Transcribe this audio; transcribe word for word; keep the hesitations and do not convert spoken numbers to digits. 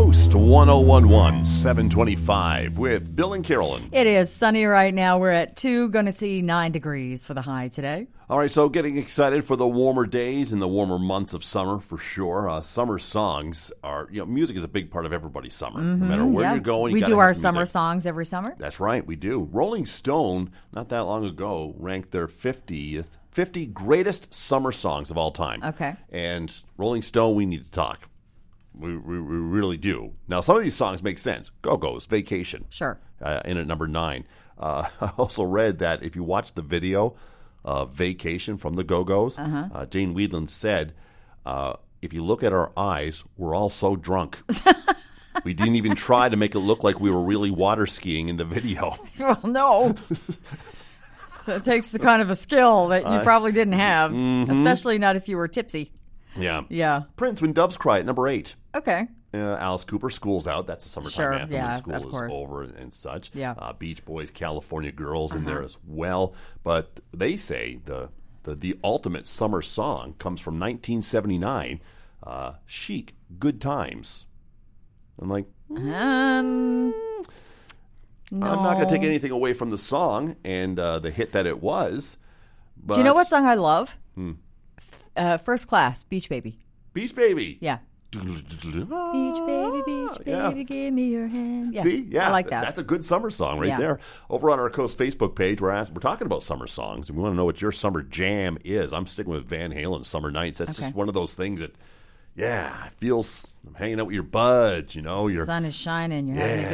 Coast one oh one point one, seven twenty-five with Bill and Carolyn. It is sunny right now. We're at two, going to see nine degrees for the high today. All right, so getting excited for the warmer days and the warmer months of summer for sure. Uh, summer songs are, you know, music is a big part of everybody's summer. Mm-hmm, no matter where yeah. you're going, you we gotta do have our some summer music. songs every summer. That's right, we do. Rolling Stone, not that long ago, ranked their fiftieth, fifty greatest summer songs of all time. Okay. And Rolling Stone, we need to talk. We, we, we really do. Now, some of these songs make sense. Go-Go's, Vacation. Sure. Uh, in at number nine. Uh, I also read that if you watch the video of Vacation from the Go-Go's, uh-huh. uh, Jane Weedland said, uh, if you look at our eyes, we're all so drunk. We didn't even try to make it look like we were really water skiing in the video. Well, no. So it takes the kind of a skill that you Uh, probably didn't have, mm-hmm. especially not if you were tipsy. Yeah. Yeah. Prince, When Doves Cry at number eight. Okay. Uh, Alice Cooper, School's Out. That's a summertime Sure, anthem yeah, when school of is course. over and such. Yeah. Uh, Beach Boys, California Girls in Uh-huh. there as well. But they say the the, the ultimate summer song comes from nineteen seventy-nine, uh, Chic, Good Times. I'm like, Um, no. I'm not going to take anything away from the song and uh, the hit that it was. But Do you know what song I love? Hmm. Uh, First Class, Beach Baby. Beach Baby. Yeah. Beach baby, beach baby, Yeah. give me your hand. Yeah. See, yeah, I like that. That's a good summer song right Yeah. there. Over on our Coast Facebook page, we're ask, we're talking about summer songs, and we want to know what your summer jam is. I'm sticking with Van Halen, Summer Nights. That's Okay. just one of those things that, yeah, it feels I'm hanging out with your buds. You know, The you're sun is shining. You're having a Yeah.